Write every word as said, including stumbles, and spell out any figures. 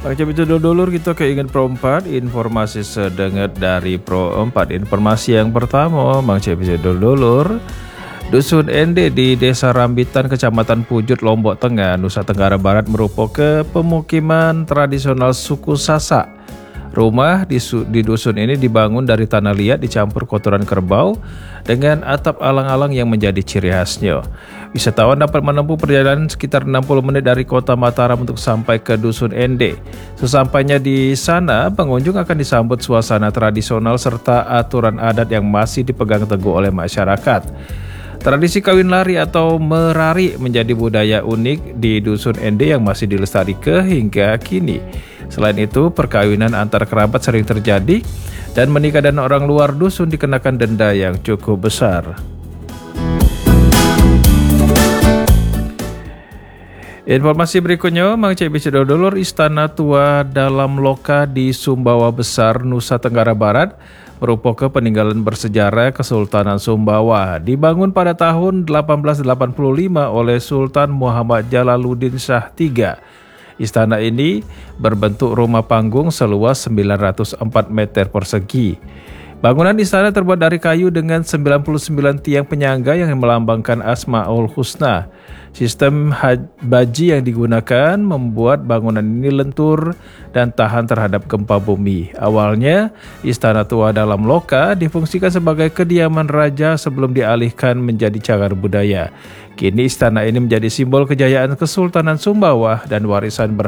Oke, itu dulur kita ke ingin Pro empat, informasi sedengat dari Pro empat. Informasi yang pertama, Mang Cepi dulur. Dusun Ende di Desa Rambitan, Kecamatan Pujut, Lombok Tengah, Nusa Tenggara Barat merupakan pemukiman tradisional suku Sasak. Rumah di, di dusun ini dibangun dari tanah liat dicampur kotoran kerbau dengan atap alang-alang yang menjadi ciri khasnya. Wisatawan dapat menempuh perjalanan sekitar enam puluh menit dari kota Mataram untuk sampai ke dusun Ende. Sesampainya di sana, pengunjung akan disambut suasana tradisional serta aturan adat yang masih dipegang teguh oleh masyarakat. Tradisi kawin lari atau merari menjadi budaya unik di dusun Ende yang masih dilestarikan hingga kini. Selain itu, perkawinan antar kerabat sering terjadi dan menikah dan orang luar dusun dikenakan denda yang cukup besar. Informasi berikutnya, Mang Cepi dulur, Istana Tua Dalam Loka di Sumbawa Besar, Nusa Tenggara Barat merupakan peninggalan bersejarah Kesultanan Sumbawa. Dibangun pada tahun delapan belas delapan puluh lima oleh Sultan Muhammad Jalaluddin Shah tiga. Istana ini berbentuk rumah panggung seluas sembilan ratus empat meter persegi. Bangunan istana terbuat dari kayu dengan sembilan puluh sembilan tiang penyangga yang melambangkan Asmaul Husna. Sistem baji yang digunakan membuat bangunan ini lentur dan tahan terhadap gempa bumi. Awalnya, Istana Tua Dalam Loka difungsikan sebagai kediaman raja sebelum dialihkan menjadi cagar budaya. Kini istana ini menjadi simbol kejayaan Kesultanan Sumbawa dan warisan berharga